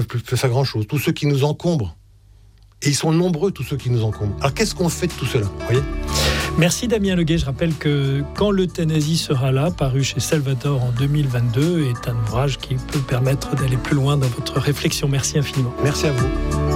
ne peuvent plus faire grand-chose. Tous ceux qui nous encombrent. Et ils sont nombreux, tous ceux qui nous encombrent. Alors qu'est-ce qu'on fait de tout cela, vous voyez ? Merci Damien Leguet. Je rappelle que Quand l'euthanasie sera là, paru chez Salvatore en 2022, est un ouvrage qui peut permettre d'aller plus loin dans votre réflexion. Merci infiniment. Merci à vous.